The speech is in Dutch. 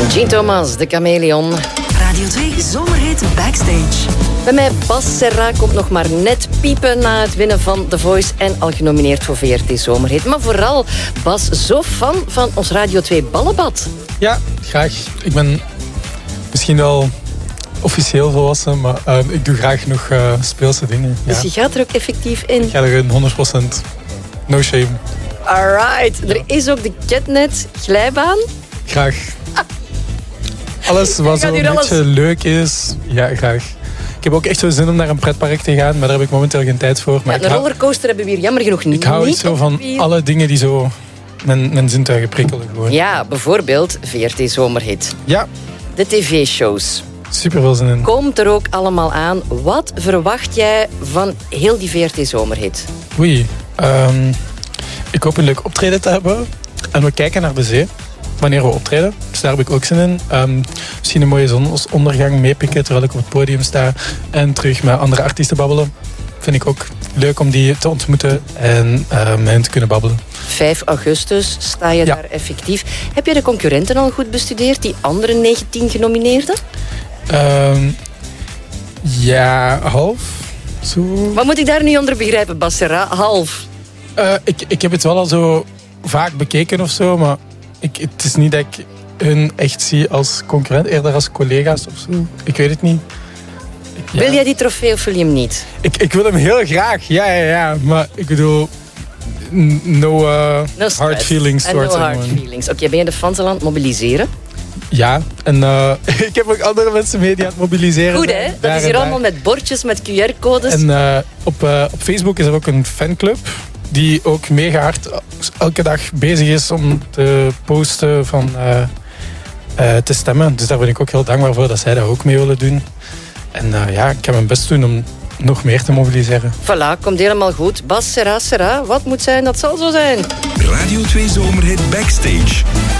Gene Thomas, de chameleon. Radio 2 Zomerhit Backstage. Bij mij Bas Serra komt nog maar net piepen na het winnen van The Voice en al genomineerd voor VRT Zomerhit. Maar vooral, Bas, zo fan van ons Radio 2 ballenbad. Ja, graag. Ik ben misschien wel officieel volwassen, maar ik doe graag nog speelse dingen. Ja. Dus je gaat er ook effectief in? Ik ga er 100%. No shame. Alright. Ja. Er is ook de Ketnet glijbaan. Graag. Alles wat zo een beetje leuk is, ja, graag. Ik heb ook echt zo zin om naar een pretpark te gaan, maar daar heb ik momenteel geen tijd voor. Maar ja, een rollercoaster hebben we hier jammer genoeg niet. Ik hou niet zo van alle dingen die zo mijn zintuigen prikkelen. Gewoon. Ja, bijvoorbeeld VRT Zomerhit. Ja. De tv-shows. Super veel zin in. Komt er ook allemaal aan. Wat verwacht jij van heel die VRT Zomerhit? Oei. Ik hoop een leuk optreden te hebben. En we kijken naar de zee. Wanneer we optreden. Dus daar heb ik ook zin in. Misschien een mooie zonsondergang meepikken terwijl ik op het podium sta. En terug met andere artiesten babbelen. Vind ik ook leuk om die te ontmoeten en met hen te kunnen babbelen. 5 augustus sta je daar effectief. Heb je de concurrenten al goed bestudeerd? Die andere 19 genomineerden? Ja, half. Zo. Wat moet ik daar nu onder begrijpen, Bas Serra? Half? Ik heb het wel al zo vaak bekeken of zo, maar het is niet dat ik hun echt zie als concurrent, eerder als collega's of zo. Ik weet het niet. Wil jij die trofee of wil je hem niet? Ik wil hem heel graag, ja. Maar ik bedoel, no hard feelings towards no hard feelings. Oké, ben je de fans al aan het mobiliseren? Ja, en ik heb ook andere mensen mee die aan het mobiliseren goed, hè? Dat is hier allemaal met bordjes, met QR-codes. En op Facebook is er ook een fanclub die ook mega hard elke dag bezig is om te posten van te stemmen. Dus daar ben ik ook heel dankbaar voor dat zij dat ook mee willen doen. En ik ga mijn best doen om nog meer te mobiliseren. Voilà, komt helemaal goed. Bas Serra, wat moet zijn, dat zal zo zijn. Radio 2 Zomerhit Backstage.